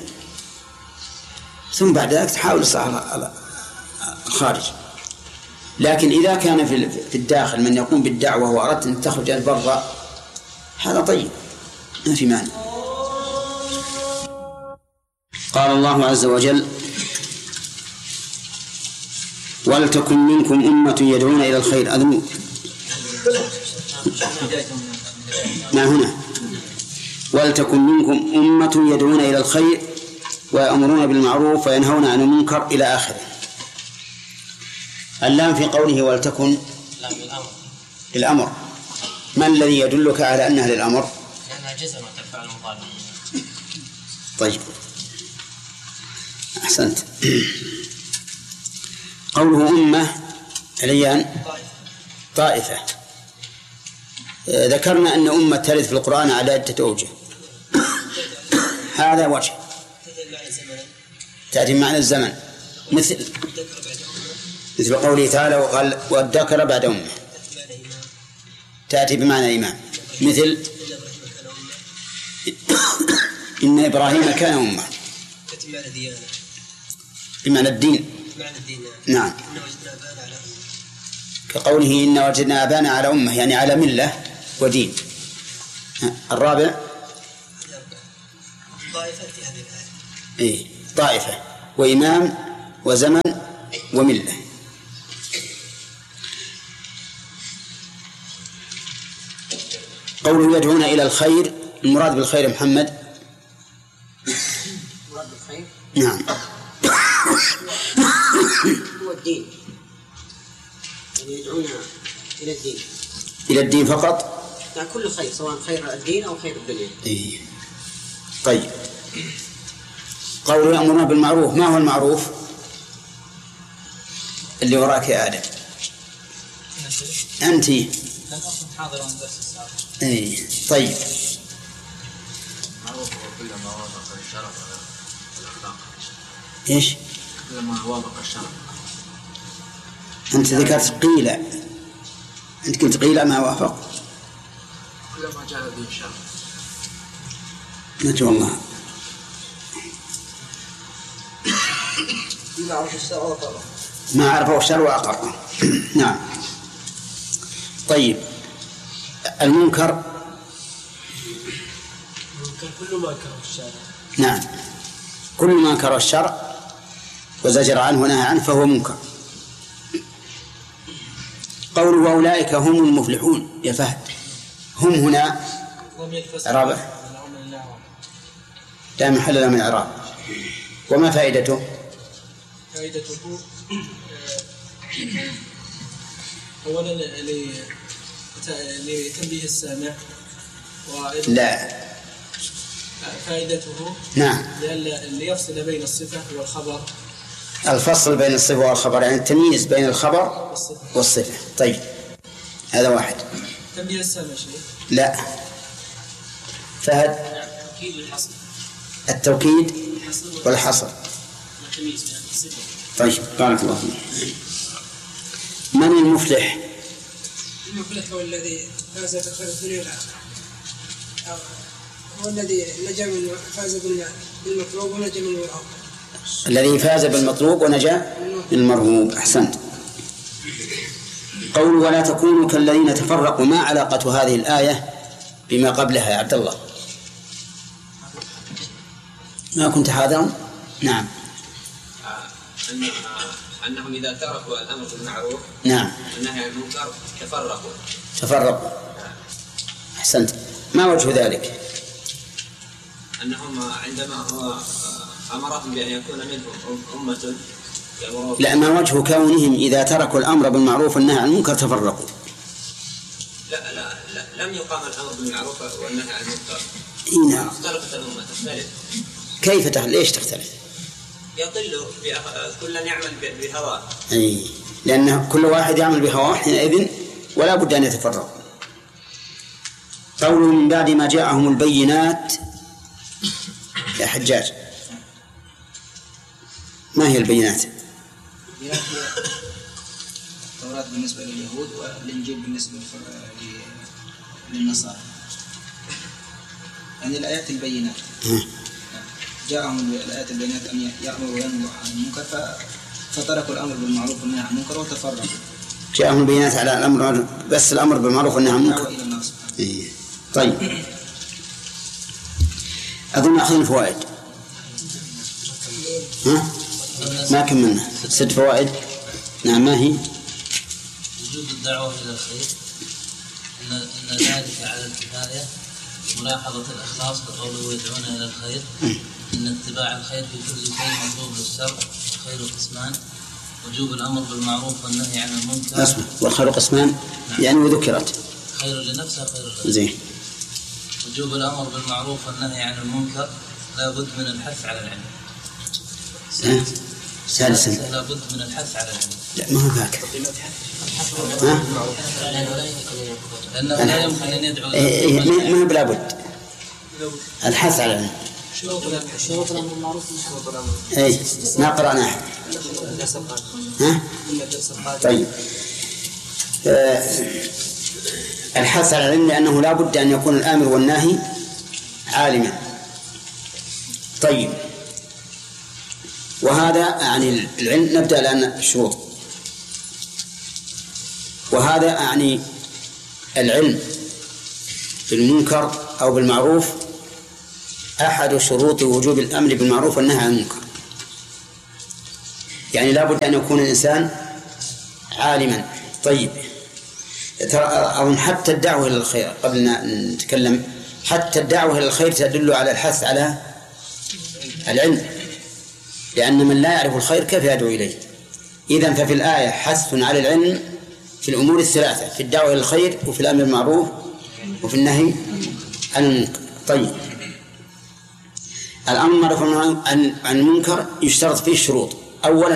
[SPEAKER 1] ثم بعد ذلك تحاول تصلح الخارج. لكن إذا كان في الداخل من يقوم بالدعوة وأردت أن تخرج البر، هذا طيب ما في مانع. قال الله عز وجل: ولتكن منكم أمة يدعون إلى الخير. أذنوا ما هنا، ولتكن منكم أمة يدعون إلى الخير ويأمرون بالمعروف وينهون عن المنكر إلى آخره. اللام في قوله ولتكن للأمر، ما الذي يدلك على أنها للأمر؟
[SPEAKER 5] لأنها جزم وتفعل المضارع.
[SPEAKER 1] طيب أحسنت. قوله أمة عليان طائفة. ذكرنا أن أمة ترد في القرآن على عدة أوجه، هذا وجه. تأتي بمعنى الزمن، مثل قوله تعالى: وقال والذكر بعد أمة. تأتي بمعنى إمام، مثل إن إبراهيم كان أمة، بمعنى الدين. نعم، كقوله إن وجدنا آبانا على أمة، يعني على ملة ودين. الرابع
[SPEAKER 2] طائفة في هذه الآية.
[SPEAKER 1] إيه طائفة وإمام وزمن وملة. قوله يدعون إلى الخير، المراد بالخير محمد؟
[SPEAKER 2] المراد بالخير
[SPEAKER 1] نعم
[SPEAKER 2] هو الدين، يعني يدعون إلى الدين.
[SPEAKER 1] إلى الدين فقط؟
[SPEAKER 2] يعني كل خير، سواء خير الدين أو خير الدنيا.
[SPEAKER 1] إيه. طيب قوله يأمرون بالمعروف، ما هو المعروف اللي وراك يا آدم؟ أنت إيه. طيب
[SPEAKER 5] معروف كل ما وافق الشرع والأخلاق.
[SPEAKER 1] إيش؟
[SPEAKER 5] كل ما وافق الشرع.
[SPEAKER 1] أنت ذكرت قيلة، أنت قلت قيلة ما وافق.
[SPEAKER 5] كل ما جاء به الشرع.
[SPEAKER 1] نجو الله. ما عرفه الشرع وأقره. نعم. طيب المنكر
[SPEAKER 4] كل ما كره الشارع.
[SPEAKER 1] نعم كل ما كره الشرع وزجر عنه ونهى عنه فهو منكر. قوله وأولئك هم المفلحون يا فهد، هم هنا إعرابه لا محل له من إعراب. وما فائدته؟
[SPEAKER 6] فائدته أولا لتنبيه السامع،
[SPEAKER 1] لا
[SPEAKER 6] فائدته
[SPEAKER 1] نعم
[SPEAKER 6] ليفصل بين الصفة والخبر.
[SPEAKER 1] الفصل بين الصفة والخبر، يعني التمييز بين الخبر والصفة. طيب هذا واحد.
[SPEAKER 6] تنبيه السامع شيء؟
[SPEAKER 1] لا فهد. التوكيد والحصر. طيب بارك الله فيك. من المفلح؟
[SPEAKER 2] المفلح هو الذي فاز بخير الدنيا والآخرة، هو الذي نجا من فاز بالمطلوب ونجا من المرهوب.
[SPEAKER 1] الذي فاز بالمطلوب ونجا من المرهوب. أحسنت. قول ولا تكونوا كالذين تفرقوا، ما علاقة هذه الآية بما قبلها يا عبد الله؟ ما كنت حاضرا؟ نعم.
[SPEAKER 3] أنهم إذا تركوا الأمر بالمعروف
[SPEAKER 1] نعم
[SPEAKER 3] والنهي عن المنكر
[SPEAKER 1] تفرقوا. أحسنت. ما وجه ذلك؟
[SPEAKER 3] أنهم عندما هو أمرهم بأن يكون منهم أمة.
[SPEAKER 1] لا، ما وجه كونهم إذا تركوا الأمر بالمعروف والنهي عن المنكر تفرقوا؟
[SPEAKER 3] لا لم يقام الأمر بالمعروف والنهي عن المنكر.
[SPEAKER 1] نعم.
[SPEAKER 3] اختلفت الأمة تختلف.
[SPEAKER 1] كيف ليش تختلف؟
[SPEAKER 3] يضل كل يعمل بهواه.
[SPEAKER 1] أي لأن كل واحد يعمل بهواه حينئذ ولا بد أن يتفرقوا. قوله من بعد ما جاءهم البينات يا حجاج، ما هي البينات؟
[SPEAKER 3] التوراة بالنسبة لليهود والإنجيل بالنسبة للنصارى، يعني الآيات البينات. جاءهم الآيات البينات أن يأمروا وينهوا عن المنكر فتركوا الأمر بالمعروف والنهي عن المنكر وتفرقوا.
[SPEAKER 1] جاءهم البينات على الأمر، بس الأمر بالمعروف والنهي عن المنكر. طيب أظن أخذ الفوائد. ما كملنا 6 فوائد. نعم. ما هي؟
[SPEAKER 5] وجوب الدعوة إلى الخير، إن ذلك على الكفاية، ملاحظة الإخلاص بقوله يدعون إلى الخير، إن اتباع الخير في كل شيء مطلوب للشرع، خير قسمان، وجوب الأمر بالمعروف والنهي عن المنكر.
[SPEAKER 1] أسمع، والخير قسمان يعني وذكرت
[SPEAKER 5] خير لنفسه خير لغيره.
[SPEAKER 1] زين.
[SPEAKER 5] وجوب الأمر بالمعروف والنهي عن المنكر لا بد من الحث على العلم.
[SPEAKER 1] ثالثا
[SPEAKER 5] لا بد من الحث على العلم.
[SPEAKER 1] لا ما هو ذاك.
[SPEAKER 5] لأنه لا يمكن أن يدعو.
[SPEAKER 1] ما هو بلا بد الحث على العلم.
[SPEAKER 2] شروط الأمر بالمعروف.
[SPEAKER 1] أي ما قرأناه. طيب الحث على العلم لأنه لا بد أن يكون الآمر والناهي عالما. طيب وهذا يعني العلم. نبدأ الآن الشروط. وهذا يعني العلم بالمنكر أو بالمعروف أحد شروط وجوب الأمر بالمعروف والنهي عن المنكر، يعني لا بد أن يكون الإنسان عالما. طيب، أظن حتى الدعوة إلى الخير قبل أن نتكلم، حتى الدعوة إلى الخير تدل على الحث على العلم، لأن من لا يعرف الخير كيف يدعو إليه؟ إذن ففي الآية حث على العلم في الأمور الثلاثة، في الدعوة إلى الخير وفي الأمر بالمعروف وفي النهي عن المنكر. طيب، الأمر عن المنكر يشترط فيه شروط. أولا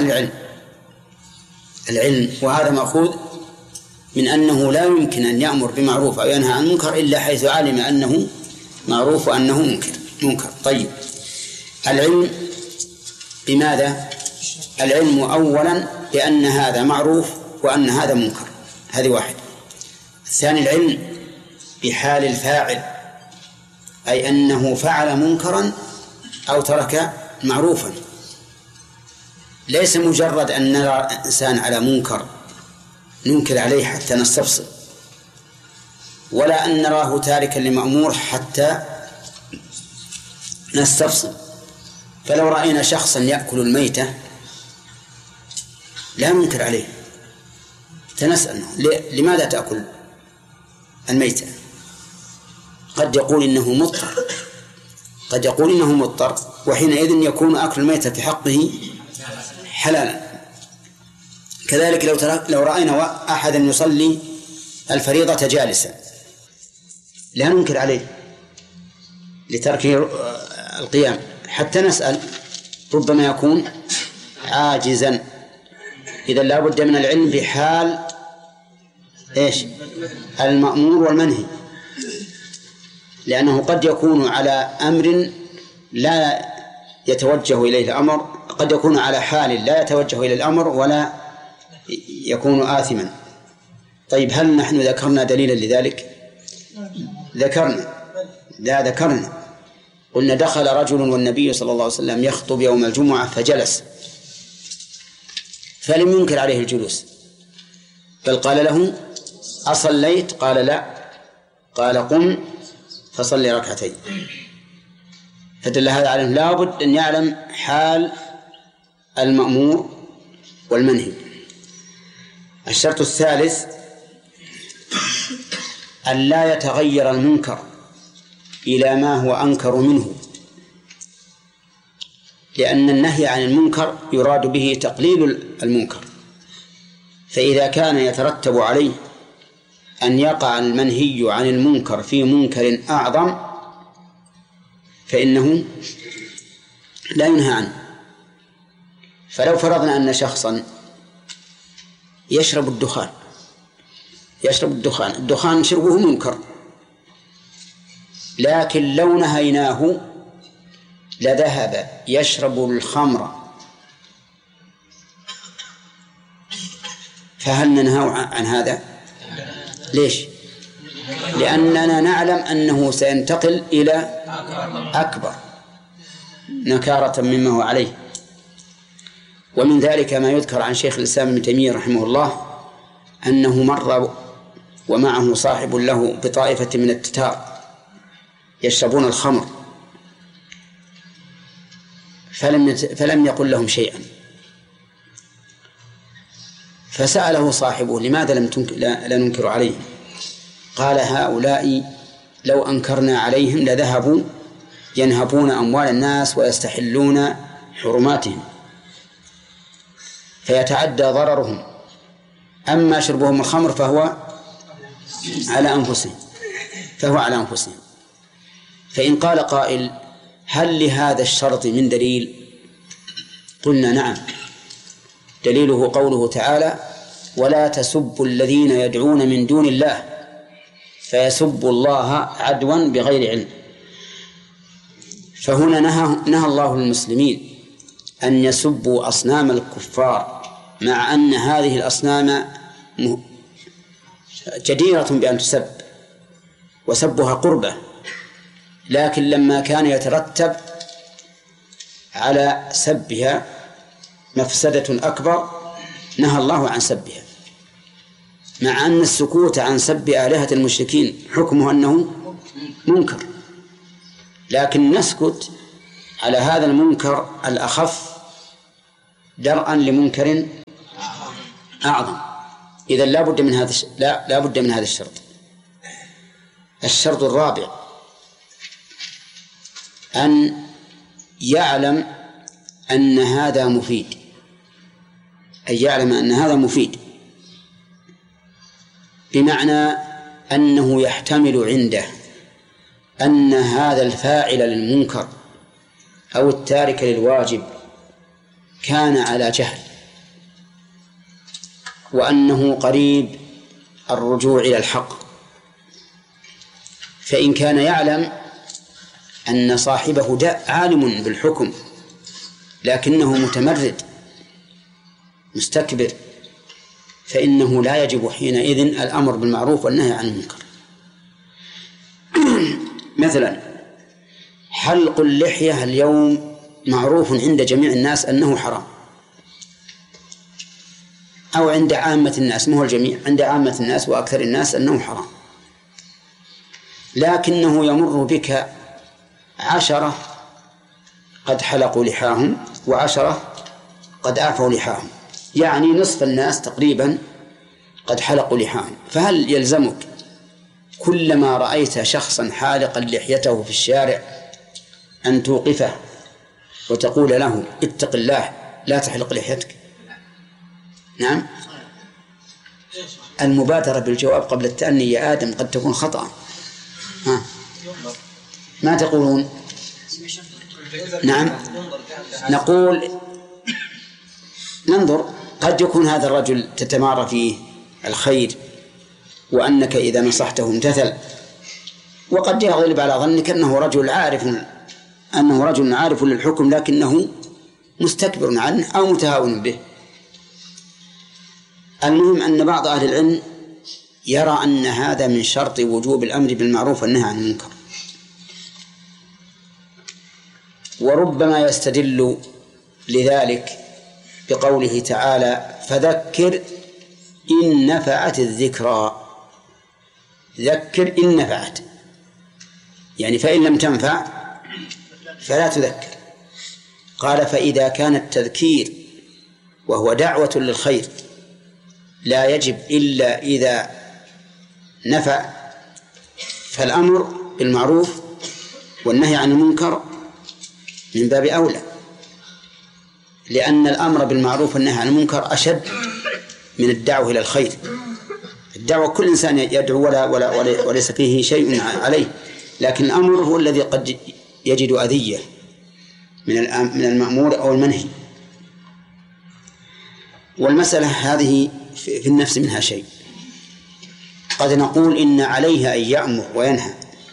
[SPEAKER 1] العلم، وهذا مأخوذ من أنه لا يمكن أن يأمر بمعروف أو ينهى عن منكر إلا حيث علم أنه معروف وأنه منكر. طيب، العلم بماذا؟ العلم أولا بأن هذا معروف وأن هذا منكر، هذه واحد. الثاني العلم بحال الفاعل، أي أنه فعل منكرا أو ترك معروفا، ليس مجرد أن نرى إنسان على منكر ننكر عليه حتى نستفصل، ولا أن نراه تاركا لمأمور حتى نستفصل. فلو رأينا شخصا يأكل الميتة لا ننكر عليه، تنسأله لماذا تأكل الميتة؟ قد يقول إنه مضطر، وحينئذ يكون أكل الميتة في حقه حلالا. كذلك لو رأينا أحدا يصلي الفريضة جالسا لا ننكر عليه لتركه القيام حتى نسأل، ربما يكون عاجزا. إذا لا بد من العلم بحال المأمور والمنهي، لأنه قد يكون على أمر لا يتوجه إليه الأمر، قد يكون على حال لا يتوجه إلى الأمر ولا يكون آثما. طيب، هل نحن ذكرنا دليلا لذلك؟ ذكرنا قلنا دخل رجل والنبي صلى الله عليه وسلم يخطب يوم الجمعة فجلس، فلم ينكر عليه الجلوس، بل قال له أصليت؟ قال لا، قال قم فصلي ركعتين. فدل هذا على لا بد أن يعلم حال المأمور والمنهي. الشرط الثالث أن لا يتغير المنكر إلى ما هو أنكر منه، لأن النهي عن المنكر يراد به تقليل المنكر، فإذا كان يترتب عليه أن يقع المنهي عن المنكر في منكر أعظم فإنه لا ينهى عنه. فلو فرضنا أن شخصا يشرب الدخان شربه منكر، لكن لو نهيناه لذهب يشرب الخمر، فهل ننهى عن هذا؟ ليش؟ لأننا نعلم أنه سينتقل إلى أكبر نكارة مما هو عليه. ومن ذلك ما يذكر عن شيخ الإسلام ابن تيمية رحمه الله أنه مر ومعه صاحب له بطائفة من التتار يشربون الخمر، فلم يقل لهم شيئا، فسأله صاحبه لماذا لا ننكر عليهم؟ قال هؤلاء لو أنكرنا عليهم لذهبوا ينهبون أموال الناس ويستحلون حرماتهم فيتعدى ضررهم، أما شربهم الخمر فهو على أنفسهم. فإن قال قائل هل لهذا الشرط من دليل؟ قلنا نعم، دليله قوله تعالى ولا تسبوا الذين يدعون من دون الله فيسبوا الله عدوا بغير علم. فهنا نهى الله المسلمين أن يسبوا أصنام الكفار، مع أن هذه الأصنام جديرة بأن تسب وسبها قربة، لكن لما كان يترتب على سبها مفسدة أكبر نهى الله عن سبها، مع أن السكوت عن سب آلهة المشركين حكمه أنه منكر، لكن نسكت على هذا المنكر الأخف درءا لمنكر أعظم. إذن لا بد من هذا الشرط. الشرط الرابع أن يعلم أن هذا مفيد، أن يعلم أن هذا مفيد، بمعنى أنه يحتمل عنده أن هذا الفاعل للمنكر أو التارك للواجب كان على جهل، وأنه قريب الرجوع إلى الحق. فإن كان يعلم أن صاحبه عالم بالحكم لكنه متمرد مستكبر، فإنه لا يجب حينئذ الأمر بالمعروف والنهي عن المنكر. مثلا حلق اللحية اليوم معروف عند جميع الناس أنه حرام، أو عند عامة الناس، ما هو الجميع، عند عامة الناس وأكثر الناس أنه حرام، لكنه يمر بك 10 قد حلقوا لحاهم و10 قد أعفوا لحاهم، يعني نصف الناس تقريبا قد حلقوا لحاهم. فهل يلزمك كلما رأيت شخصا حالقا لحيته في الشارع أن توقفه وتقول له اتق الله لا تحلق لحيتك؟ نعم. المبادرة بالجواب قبل التأني يا آدم قد تكون خطأ. ما تقولون؟ نعم، نقول ننظر، قد يكون هذا الرجل تتمارى فيه الخير وأنك إذا نصحته امتثل، وقد يغلب على ظنك أنه رجل عارف للحكم لكنه مستكبر عنه أو متهاون به. المهم أن بعض أهل العلم يرى أن هذا من شرط وجوب الأمر بالمعروف والنهي عن المنكر، وربما يستدل لذلك بقوله تعالى فذكر إن نفعت الذكرى. ذكر إن نفعت، يعني فإن لم تنفع فلا تذكر. قال فإذا كان التذكير وهو دعوة للخير لا يجب إلا إذا نفع، فالأمر بالمعروف والنهي عن المنكر من باب أولى، لأن الأمر بالمعروف والنهي عن المنكر أشد من الدعوة إلى الخير. الدعوة كل إنسان يدعو وليس فيه شيء عليه، لكن الأمر هو الذي قد يجد أذية من المأمور أو المنهي. والمسألة هذه في النفس منها شيء، قد نقول إن عليه أن يأمر وينهى،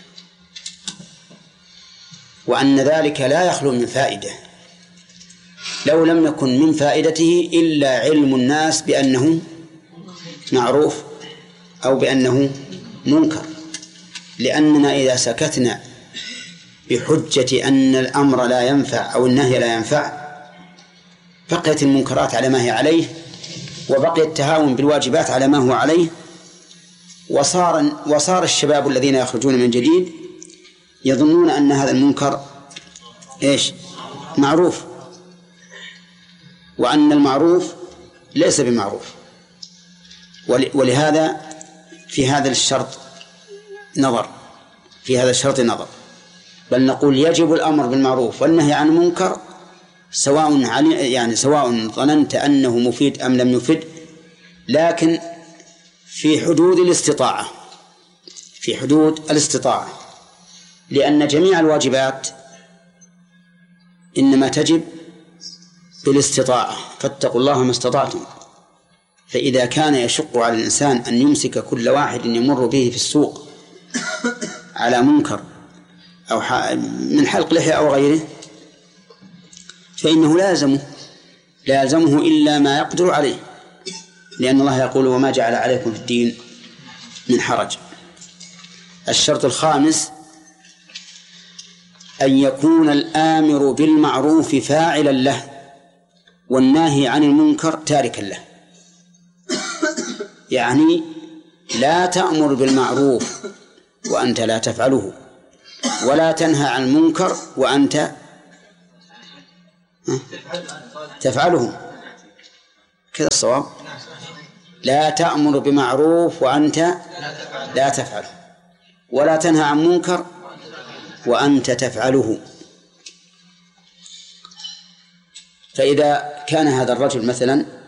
[SPEAKER 1] وأن ذلك لا يخلو من فائدة، لو لم يكن من فائدته إلا علم الناس بأنه معروف أو بأنه منكر. لأننا إذا سكتنا بحجة أن الأمر لا ينفع أو النهي لا ينفع بقيت المنكرات على ما هي عليه، وبقي التهاون بالواجبات على ما هو عليه، وصار الشباب الذين يخرجون من جديد يظنون أن هذا المنكر معروف، وأن المعروف ليس بمعروف. ولهذا في هذا الشرط نظر، بل نقول يجب الأمر بالمعروف والنهي عن المنكر سواء ظننت أنه مفيد أم لم يفد، لكن في حدود الاستطاعة، لأن جميع الواجبات إنما تجب بالاستطاعة، فاتقوا الله ما استطعتم. فإذا كان يشق على الإنسان أن يمسك كل واحد يمر به في السوق على منكر أو من حلق لحية أو غيره، فإنه لا يلزمه إلا ما يقدر عليه، لأن الله يقول وما جعل عليكم في الدين من حرج. الشرط الخامس أن يكون الآمر بالمعروف فاعلا له والناهي عن المنكر تاركا له. يعني لا تأمر بالمعروف وأنت لا تفعله، ولا تنهى عن المنكر وأنت تفعله، كذا الصواب. لا تأمر بمعروف وأنت لا تفعله، ولا تنهى عن منكر وأنت تفعله. فإذا كان هذا الرجل مثلا